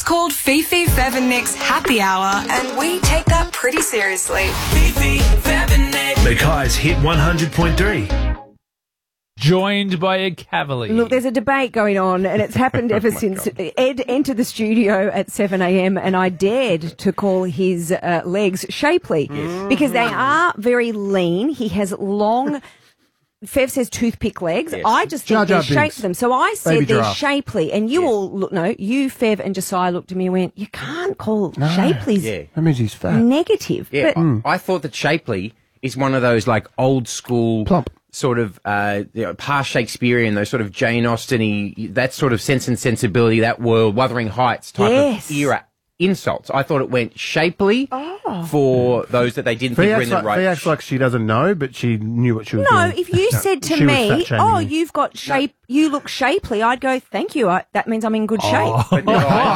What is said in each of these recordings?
called Fifi, Fev and Nick's Happy Hour, and we take that pretty seriously. Fifi, Fev and Nick. Mackay's Hit 100.3. Joined by a cavalier. Look, there's a debate going on, and it's happened ever since Ed entered the studio at 7 a.m. and I dared to call his legs shapely because they are very lean. He has long... Fev says toothpick legs. Yes. I just think they're shaped them. So I said they're shapely. And you all look, you, Fev and Josiah looked at me and went, you can't call shapely's That means he's fat. negative. Yeah, But I thought that shapely is one of those like old school Plump. sort of past Shakespearean, those sort of Jane Austen-y, that sort of Sense and Sensibility, that world, Wuthering Heights type of era insults. I thought it went shapely for those that they didn't think were in the right. She acts like she doesn't know, but she knew what she was doing. no, if you said to she was me, fat-shaming oh, me. you've got shape, you look shapely, I'd go, thank you. That means I'm in good shape. But no,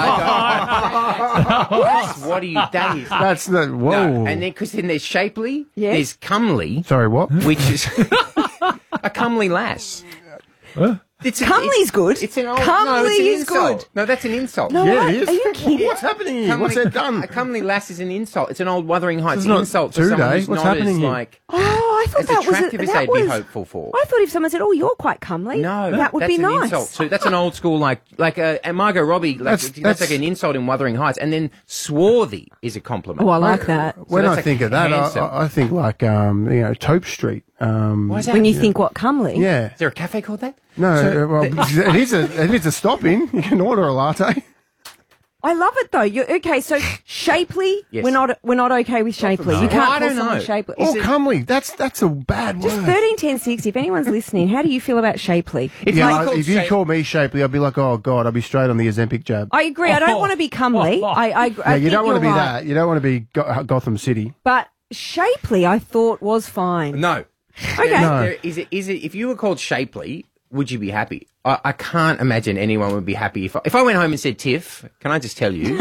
what are you? That is. That's the whoa. No, and then because then there's shapely, Yes. there's comely, Sorry, what? which is a comely lass. Comely's good. It's an old. Comely it's an is insult. good. No, that's an insult. No, Yeah, what? it is. Are you kidding? What's happening here? What's that done? A comely lass is an insult. It's an old Wuthering Heights It's not insult for someone today. who's What's not happening as here? like Oh, I thought as that was attractive as that they'd be was. hopeful for. I thought if someone said, "Oh, you're quite comely," No, that would that's be an nice. insult too. That's an old school like and Margot Robbie. Like, that's like an insult in Wuthering Heights, and then swarthy is a compliment. Oh, I like that. When that's I like think of that, handsome. I think like Tope Street. Why is that? When you think what comely? Yeah. Is there a cafe called that? No, well, it is a stop in. You can order a latte. I love it though. You're okay. So shapely, Yes. we're not okay with shapely. You Well, can't I call don't someone know. shapely. Or Oh, comely. That's a bad just word. 13, 10, 60. If anyone's listening, how do you feel about shapely? If If you call me shapely, I'd be like, oh God, I'd be straight on the Ozempic jab. I agree. I don't want to be comely. I Yeah, think you don't want to be you're right. that. You don't want to be Gotham City. But shapely, I thought was fine. No. Okay. No. Is it? If you were called shapely, would you be happy? I can't imagine anyone would be happy if I went home and said, Tiff, can I just tell you,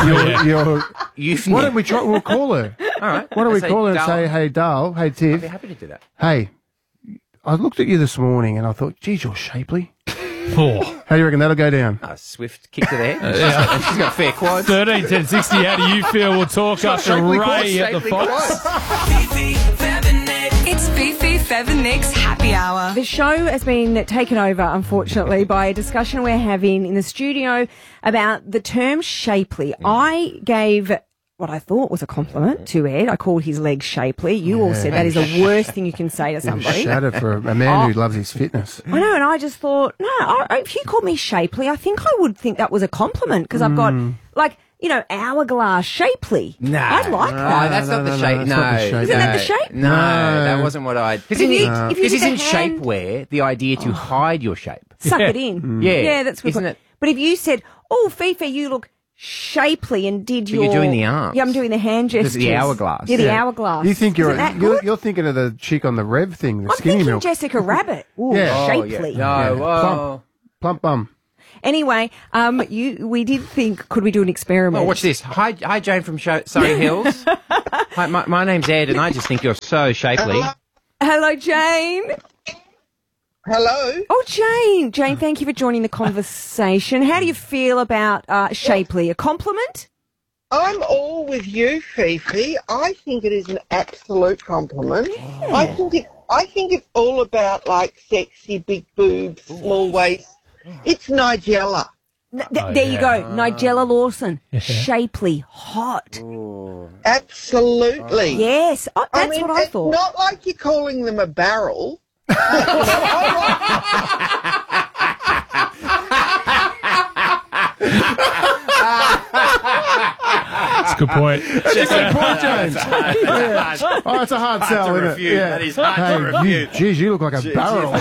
you've Why don't we try? We'll call her. All right. Why don't we Say, call her and "Darl, say, hey, Dal, hey, I'd be Tiff, happy to do that. hey, I looked at you this morning and I thought, geez, you're shapely. Oh. How do you reckon that'll go down? A swift kick to the head. And she's got fair quads. 13, 10, 60. How do you feel? We'll talk after shapely Ray quads, at the Fox. Fifi, Fev and Nick. It's Fifi, Fev and Nick's Happy Hour. The show has been taken over, unfortunately, by a discussion we're having in the studio about the term shapely. I gave what I thought was a compliment to Ed. I called his legs shapely. You all said that is the worst thing you can say to somebody. Shatter for a man who loves his fitness. I know, and I just thought, no, if you called me shapely, I think I would think that was a compliment because I've got, like, hourglass shapely. Nah, I like that. That's not the shape. that's No, not the shape. Isn't that the shape? No, that wasn't what I. Because If you did isn't the hand- shapewear the idea to hide your shape? Suck it in. Yeah. Yeah, that's good. Isn't it? But if you said, oh, Fifi, you look shapely and did But you're doing the arms. Yeah, I'm doing the hand gestures. The hourglass. Yeah, the hourglass. You think Isn't that good? you're thinking of the chick on the Rev thing, the I'm skinny thinking milk. Jessica Rabbit. Ooh, Yeah. shapely. No, well. Plump bum. Anyway, we did think, could we do an experiment? Oh, watch this. Hi, Jane from Surrey Hills. Hi, my name's Ed, and I just think you're so shapely. Hello, Jane. Hello. Oh, Jane. Jane, thank you for joining the conversation. How do you feel about shapely? A compliment? I'm all with you, Fifi. I think it is an absolute compliment. Yeah. I think it's all about like sexy, big boobs, small waist. It's Nigella. There you go. Nigella Lawson. Shapely. Hot. Absolutely. Yes. Oh, that's what I thought. It's not like you're calling them a barrel. That's a good point. That's a good point, James. Yeah. Oh, it's a hard sell, isn't it? Yeah. That is hard to refute. Geez, you look like a barrel.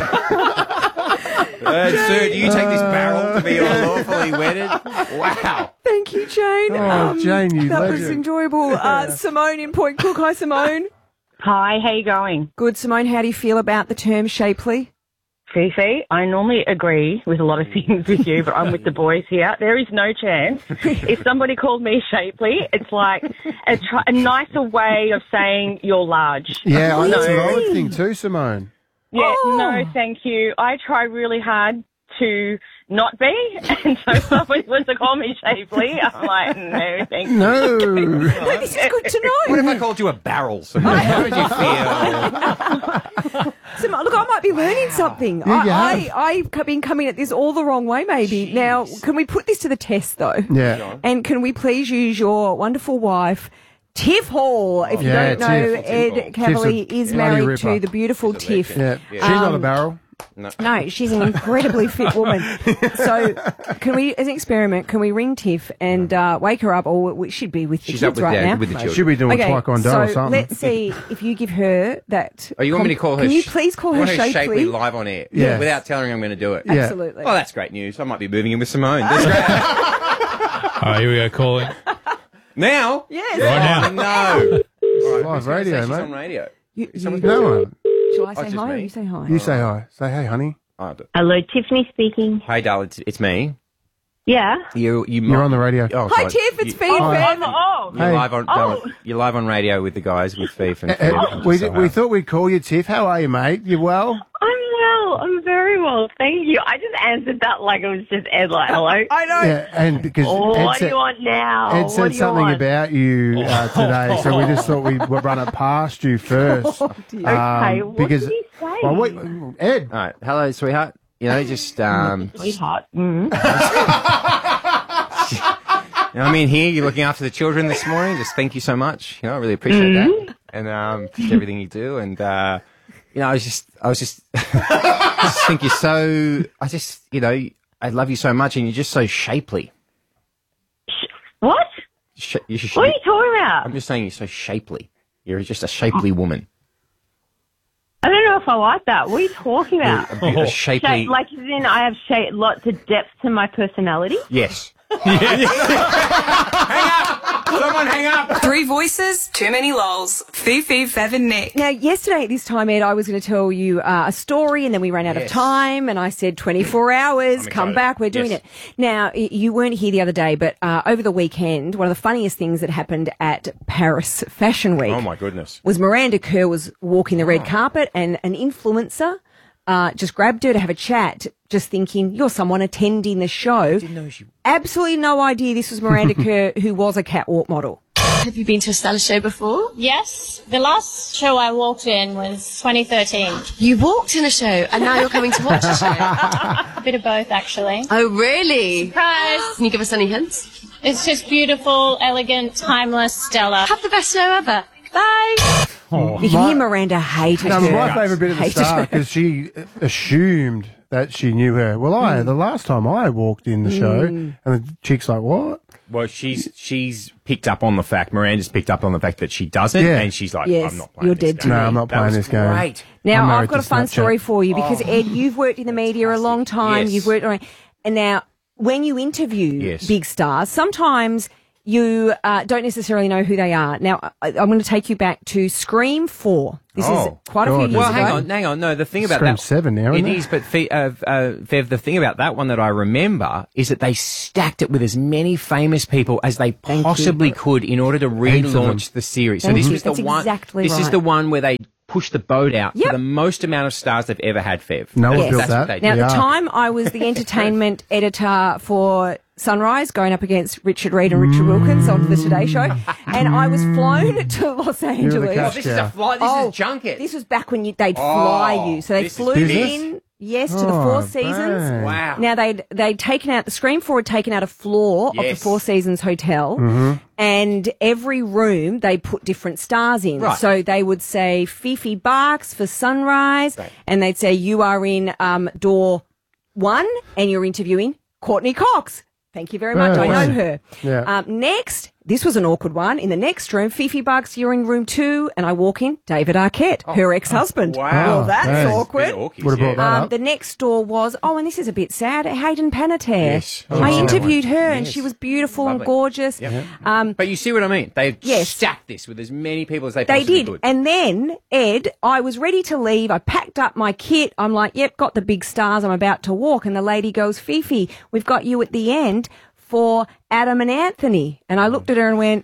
Sir, do you take this barrel to be lawfully wedded? Wow. Thank you, Jane. Oh, Jane, you That was legend. enjoyable. Simone in Point Cook. Hi, Simone. Hi, how you going? Good, Simone. How do you feel about the term shapely? Fifi, I normally agree with a lot of things with you, but I'm with the boys here. There is no chance. If somebody called me shapely, it's like a nicer way of saying you're large. Yeah, Oh, that's what I really? would think too, Simone. Yeah, Oh. no, thank you. I try really hard to not be. And so if somebody was to call me shapely, I'm like, no, thank you. No. This is good to know. What if I called you a barrel? How would you feel? So, look, I might be learning something. Yeah, you have. I've been coming at this all the wrong way, maybe. Jeez. Now, can we put this to the test, though? Yeah. And can we please use your wonderful wife, Tiff Hall? If you Yeah, don't know, Tiff. Ed Cavalier Tiff's a is bloody married ripper. to the beautiful Tiff. Yeah. She's not a barrel. No, she's an incredibly fit woman. So, can we, as an experiment, can we ring Tiff and wake her up? Or she'd be with the She's up kids with, right now. with the children. She'll be doing Okay, Taekwondo so or something. let's see if you give her that. Oh, you want me to call her? Can you please call her shapely shapely? live on air? Yeah. Without telling her I'm going to do it. Yeah. Absolutely. Oh, that's great news. I might be moving in with Simone. That's great. All right, here we go, calling. Now? Yes. Right now. Oh, no. Live radio, She's mate. on radio. No one. Shall I say just hi or me. you say hi? You say hi. Say, hey, honey. Oh, Hello, Tiffany speaking. hey, darling, it's me. Yeah. You're on the radio. Oh, Hi, sorry. Tiff. It's You- Fee Fam. Oh, You're Hey. live on. You're live on radio with the guys with Thief and. We thought we'd call you, Tiff. How are you, mate? You well? I'm well. I'm very well. Thank you. I just answered that like it was just Ed, like, hello. I know. Yeah, and because What do you want now? Ed What said do you something want? about you today, so we just thought we'd run it past you first. Okay, what because, did he say? Well, wait, Ed. All right, hello, sweetheart. You know, just Sweetheart. Mm-hmm. You know, I'm in here. You're looking after the children this morning. Just thank you so much. You know, I really appreciate that, and just everything you do. And you know, I was just just think you're so. You know, I love you so much, and you're just so shapely. What? What are you talking about? I'm just saying you're so shapely. You're just a shapely woman. I don't know if I like that. What are you talking about? A shapely. Like, as in, I have lots of depth to my personality. Yes. Hang up! Someone hang up! 3 voices, too many lols. Fifi, Fev and Nick. Now, yesterday at this time, Ed, I was going to tell you a story and then we ran out of time and I said 24 hours, come back, we're doing it. Now, you weren't here the other day, but over the weekend, one of the funniest things that happened at Paris Fashion Week Oh my goodness. was Miranda Kerr was walking the red carpet and an influencer just grabbed her to have a chat, just thinking, you're someone attending the show. Didn't know she... Absolutely no idea this was Miranda Kerr, who was a catwalk model. Have you been to a stylist show before? Yes. The last show I walked in was 2013. You walked in a show and now you're coming to watch a show? A bit of both, actually. Oh, really? Surprise! Can you give us any hints? It's just beautiful, elegant, timeless, stellar. Have the best show ever. Bye. You can hear Miranda hated her. My favourite bit at the Hated start her. because she assumed that she knew her. Well, the last time I walked in the show, and the chick's like, "What?" Well, she's picked up on the fact. Miranda's picked up on the fact that she doesn't, Yeah. and she's like, Yes, "I'm not playing you're this dead to game." me. No, I'm not That playing was this game. Great. Now, I'm married I've got to a fun Snapchat. story for you because, Ed, you've worked in the media a long time. Yes. You've worked on, and now when you interview Yes. big stars, sometimes you don't necessarily know who they are. Now, I'm going to take you back to Scream 4. This is quite a few God. years Well, ago. hang on. No, the thing about Scream that 7 now, it isn't it? is, but Fev, the thing about that one that I remember is that they stacked it with as many famous people as they possibly could in order to Heaps of them. relaunch the series. So Thank this you. was the That's one. exactly This is right. the one where they pushed the boat out Yep. for the most amount of stars they've ever had. Fev. Noah Yes. built That's what that. they Now, did. at the Yeah. time, I was the entertainment editor for Sunrise, going up against Richard Reid and Richard Wilkins on the Today Show, and I was flown to Los Angeles. cash This is a flight. This is junket. This was back when they'd fly you. So they this is flew business? in, yes, to the Four Oh, Seasons. bang. Wow. Now they'd taken out, the Scream 4 had taken out a floor of the Yes. Four Seasons Hotel, and every room they put different stars in. Right. So they would say Fifi Barks for Sunrise, and they'd say you are in door 1 and you're interviewing Courtney Cox. Thank you very much. I know her. Yeah. Next, this was an awkward one. In the next room, Fifi Bucks, you're in room 2, and I walk in, David Arquette, her ex-husband. wow. Well, that's Hey. awkward. Would have brought that up. The next door was, and this is a bit sad, Hayden Panettiere. Yes. I Oh, interviewed her, and yes. she was beautiful and Lovely. gorgeous. But you see what I mean? They Yes. stacked this with as many people as they They possibly did. could. And then, Ed, I was ready to leave. I packed up my kit. I'm like, yep, got the big stars. I'm about to walk. And the lady goes, Fifi, we've got you at the end for Adam and Anthony. And I looked at her and went,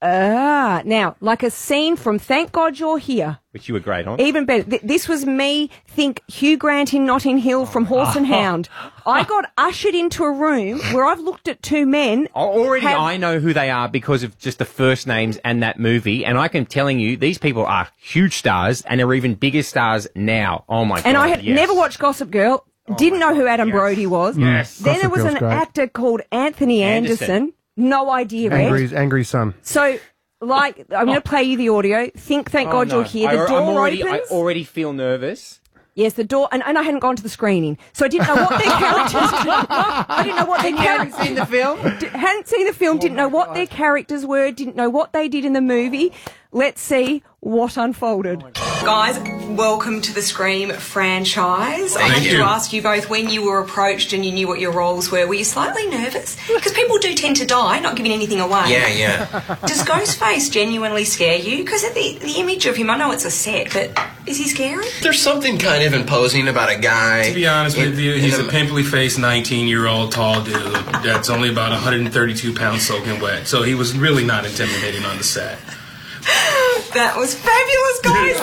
Now, like a scene from Thank God You're Here. Which you were great on. Even better. This was me, think Hugh Grant in Notting Hill from Horse and Hound. I got ushered into a room where I've looked at two men. I know who they are because of just the first names and that movie. And I can telling you, these people are huge stars and are even bigger stars now. Oh, my God. And I had never watched Gossip Girl. Didn't know who Adam Brody was. Yes. Then there was an actor called Anthony Anderson. No idea, Red. Angry Son. So, like, I'm going to play you the audio. Thank God you're here. The door opens. I already feel nervous. Yes, the door, and I hadn't gone to the screening, so I didn't know what their characters. I didn't know what their characters. Hadn't seen the film. Hadn't seen the film. Didn't know what their characters were. Didn't know what they did in the movie. Let's see what unfolded. Guys, welcome to the Scream franchise. I have to ask you both, when you were approached and you knew what your roles were you slightly nervous? Because people do tend to die, not giving anything away. Yeah. Does Ghostface genuinely scare you? Because the image of him, I know it's a set, but is he scary? There's something kind of imposing about a guy. To be honest with you, he's a pimply faced 19-year-old tall dude that's only about 132 pounds soaking wet. So he was really not intimidating on the set. That was fabulous, guys.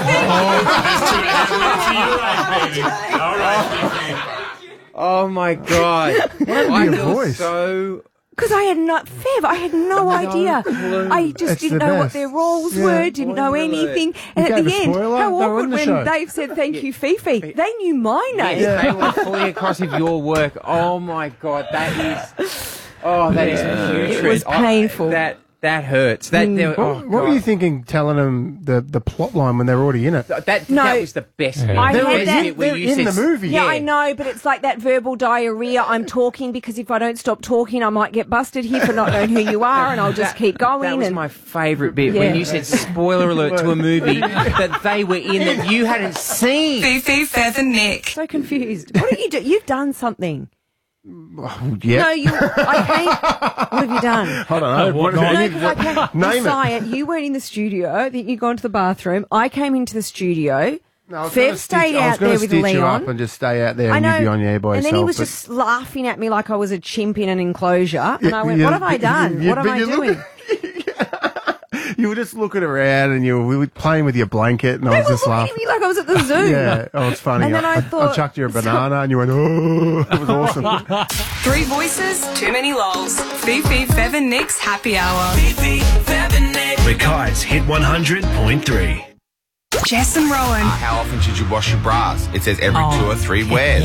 Oh my God! I feel voice? So. Because I had no idea. Clue. I just didn't know what their roles were, didn't know anything. And at the end, how awkward when Dave said thank you, Fifi. They knew my name. Yes, they were fully across of your work. Oh my God, that is huge. It was painful. That hurts. What were you thinking telling them the plot line when they're already in it? That was the best bit. I had that. They're in the movie. Yeah, I know, but it's like that verbal diarrhea. I'm talking because if I don't stop talking, I might get busted here for not knowing who you are, and I'll just keep going. That was my favourite bit when you said spoiler alert to a movie that they were in that you hadn't seen. Fifi, Feather, Nick. So confused. What did you do? You've done something. Yeah. No, what have you done? I don't know. Name it. You weren't in the studio. You gone to the bathroom. I came into the studio. Fev stayed out there with Leon. You up and just stay out there and you'd be on your air by yourself. And then he was just laughing at me like I was a chimp in an enclosure. And I went, what have I done? What am I doing? You were just looking around and we were playing with your blanket and I was just laughing. At me like I was at the zoo. Yeah, it's funny. And then I thought... I chucked you a banana and you went, oh, it was awesome. Three voices, too many lols. Fifi, Feather, Nick's Happy Hour. Fifi, Feather, Nick. Mackay's Hit 100.3. Jess and Rowan. How often should you wash your bras? It says every 2 or 3 wears.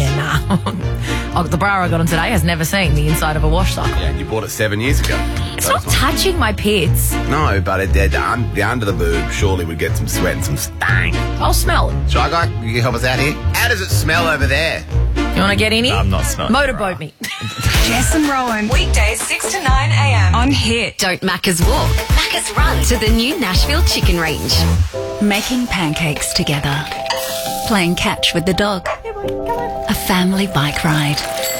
Yeah, the bra I got on today has never seen the inside of a wash sock. Yeah, you bought it 7 years ago. It's not touching my pits. No, but the under the boob surely would get some sweat and some stank. I'll smell it. Shy Guy, you can help us out here? How does it smell over there? You want to get in here? I'm not smelling. Motorboat me. Jess and Rowan. Weekdays 6 to 9 a.m. on Hit. Don't Macca's walk, Macca's run to the new Nashville Chicken Range. Making pancakes together. Playing catch with the dog. A family bike ride.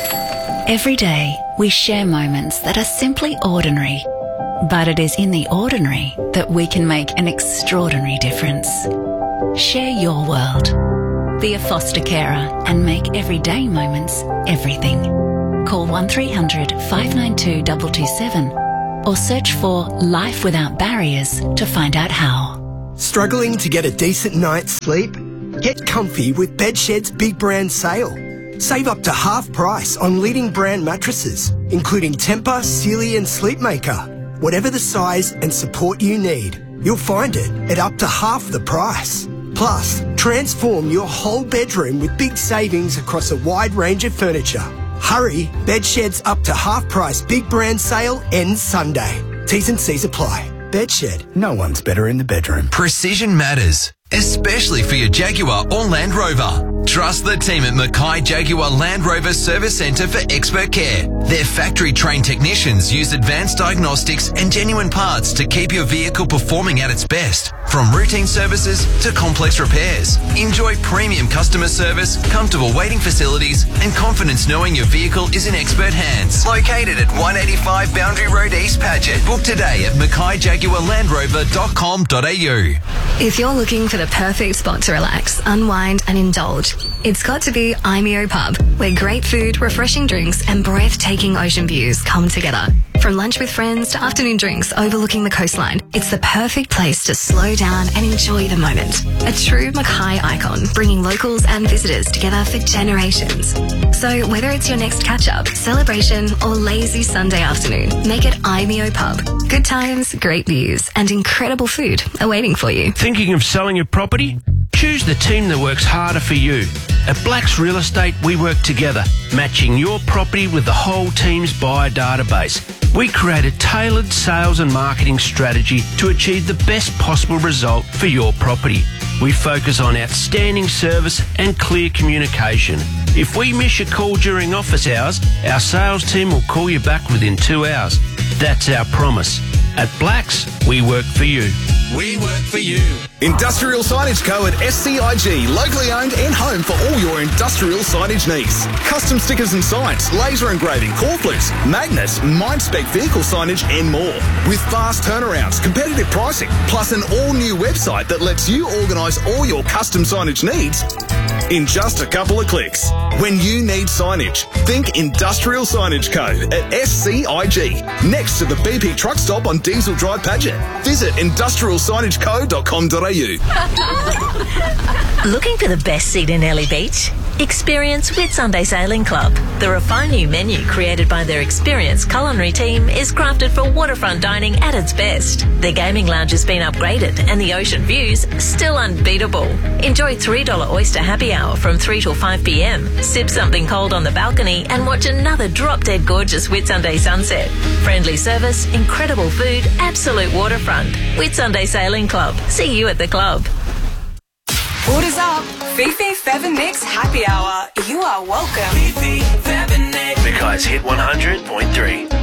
Every day, we share moments that are simply ordinary. But it is in the ordinary that we can make an extraordinary difference. Share your world. Be a foster carer and make everyday moments everything. Call 1300 592 227 or search for Life Without Barriers to find out how. Struggling to get a decent night's sleep? Get comfy with Bedshed's big brand sale. Save up to half price on leading brand mattresses, including Tempur, Sealy and Sleepmaker. Whatever the size and support you need, you'll find it at up to half the price. Plus, transform your whole bedroom with big savings across a wide range of furniture. Hurry, Bedshed's up to half price big brand sale ends Sunday. T's and C's apply. Bedshed, no one's better in the bedroom. Precision matters, especially for your Jaguar or Land Rover. Trust the team at Mackay Jaguar Land Rover Service Centre for expert care. Their factory-trained technicians use advanced diagnostics and genuine parts to keep your vehicle performing at its best. From routine services to complex repairs. Enjoy premium customer service, comfortable waiting facilities, and confidence knowing your vehicle is in expert hands. Located at 185 Boundary Road East Paget. Book today at mackayjaguarlandrover.com.au. If you're looking for the perfect spot to relax, unwind and indulge, it's got to be Imeo Pub, where great food, refreshing drinks and breathtaking ocean views come together. From lunch with friends to afternoon drinks overlooking the coastline, it's the perfect place to slow down and enjoy the moment. A true Mackay icon, bringing locals and visitors together for generations. So whether it's your next catch-up, celebration or lazy Sunday afternoon, make it IMEO Pub. Good times, great views and incredible food are waiting for you. Thinking of selling your property? Choose the team that works harder for you. At Blacks Real Estate, we work together, matching your property with the whole team's buyer database. We create a tailored sales and marketing strategy to achieve the best possible result for your property. We focus on outstanding service and clear communication. If we miss your call during office hours, our sales team will call you back within 2 hours. That's our promise. At Blacks, we work for you. We work for you. Industrial Signage Co. at SCIG, locally owned and home for all your industrial signage needs. Custom stickers and signs, laser engraving, corflutes, magnets, mind-spec vehicle signage and more. With fast turnarounds, competitive pricing, plus an all-new website that lets you organise all your custom signage needs in just a couple of clicks. When you need signage, think Industrial Signage Co. at SCIG, next to the BP truck stop on Diesel Drive, Paget. Visit industrialsignageco.com.au. Looking for the best seat in Ellie Beach? Experience Whitsunday Sailing Club. The refined new menu created by their experienced culinary team is crafted for waterfront dining at its best. Their gaming lounge has been upgraded and the ocean views still unbeatable. Enjoy $3 oyster happy hour from 3 till 5 p.m. Sip something cold on the balcony and watch another drop-dead gorgeous Whitsunday sunset. Friendly service, incredible food, absolute waterfront. Whitsunday Sailing Club. See you at the club. Orders up. Fifi, Fev and Nick's Happy Hour. You are welcome. Fifi, Fev and Nick. Mackay's Hit 100.3.